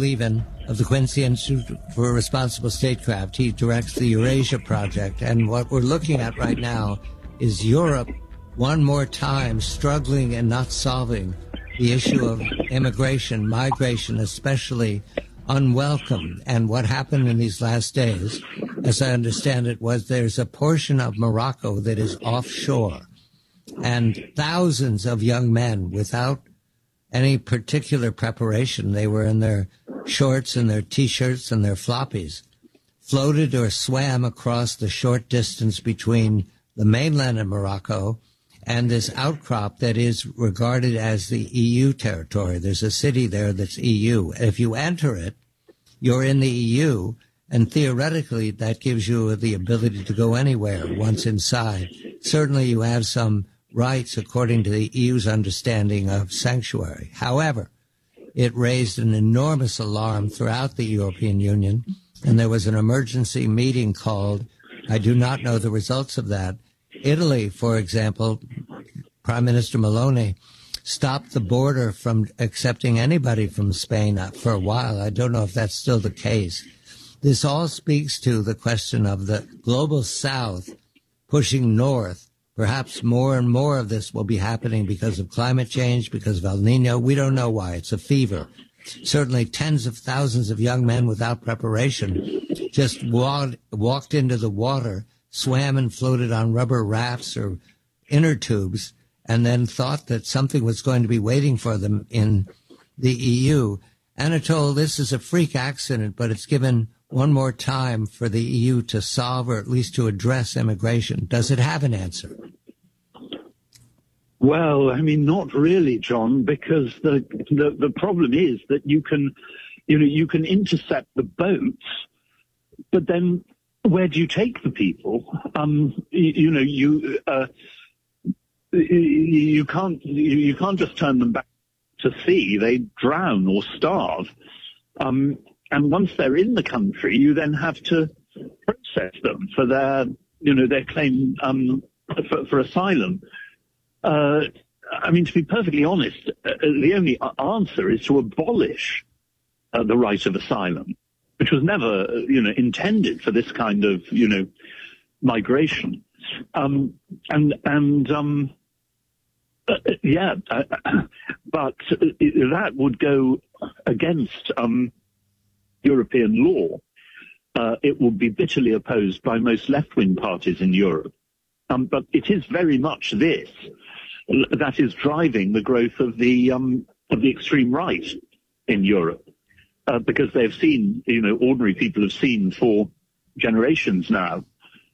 Levin of the Quincy Institute for Responsible Statecraft. He directs the Eurasia Project. And what we're looking at right now is Europe, one more time, struggling and not solving the issue of immigration, migration, especially unwelcome. And what happened in these last days, as I understand it, was there's a portion of Morocco that is offshore. And thousands of young men without any particular preparation, they were in their shorts and their T-shirts and their floppies, floated or swam across the short distance between the mainland of Morocco and this outcrop that is regarded as the EU territory. There's a city there that's EU. If you enter it, you're in the EU, and theoretically that gives you the ability to go anywhere once inside. Certainly you have some rights according to the EU's understanding of sanctuary. However, it raised an enormous alarm throughout the European Union, and there was an emergency meeting called. I do not know the results of that. Italy, for example, Prime Minister Meloni stopped the border from accepting anybody from Spain for a while. I don't know if that's still the case. This all speaks to the question of the global South pushing north. Perhaps more and more of this will be happening because of climate change, because of El Nino. We don't know why. It's a fever. Certainly tens of thousands of young men without preparation just walked into the water, swam and floated on rubber rafts or inner tubes, and then thought that something was going to be waiting for them in the EU. Anatole, this is a freak accident, but it's given one more time for the EU to solve or at least to address immigration. Does it have an answer? Well, I mean, not really, John, because the problem is that you can intercept the boats, but then where do you take the people? You can't just turn them back to sea. They drown or starve. And once they're in the country, you then have to process them for their claim for asylum. I mean, to be perfectly honest, the only answer is to abolish the right of asylum, which was never, intended for this kind of, migration. But that would go against European law. It will be bitterly opposed by most left-wing parties in Europe. But it is very much this that is driving the growth of the extreme right in Europe, because they've seen, ordinary people have seen for generations now,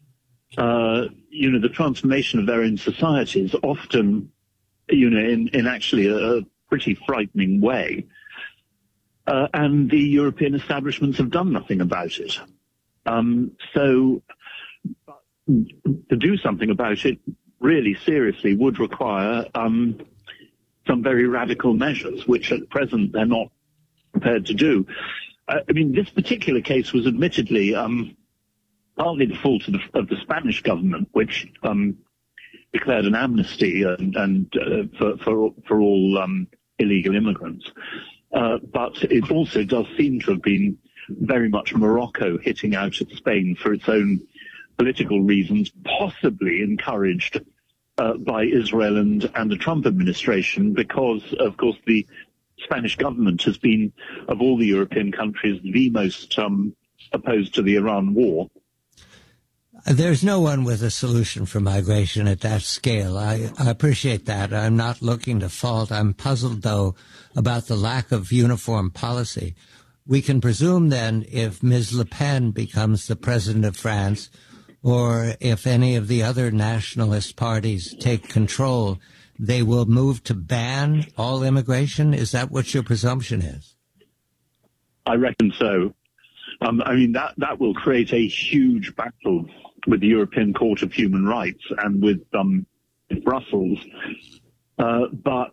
the transformation of their own societies, often, in actually a pretty frightening way. And the European establishments have done nothing about it. So to do something about it really seriously would require some very radical measures, which at present they're not prepared to do. I mean, this particular case was admittedly partly the fault of the Spanish government, which declared an amnesty and for all illegal immigrants. But it also does seem to have been very much Morocco hitting out at Spain for its own political reasons, possibly encouraged by Israel and the Trump administration, because, of course, the Spanish government has been, of all the European countries, the most opposed to the Iran war. There's no one with a solution for migration at that scale. I appreciate that. I'm not looking to fault. I'm puzzled, though, about the lack of uniform policy. We can presume, then, if Ms. Le Pen becomes the president of France, or if any of the other nationalist parties take control, they will move to ban all immigration? Is that what your presumption is? I reckon so. I mean, that will create a huge battle with the European Court of Human Rights and with Brussels. But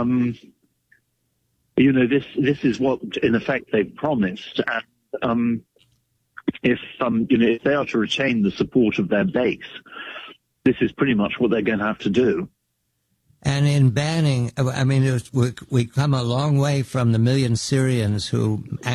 this is what, in effect, they've promised. And if they are to retain the support of their base, this is pretty much what they're going to have to do. And in banning, I mean, we come a long way from the million Syrians who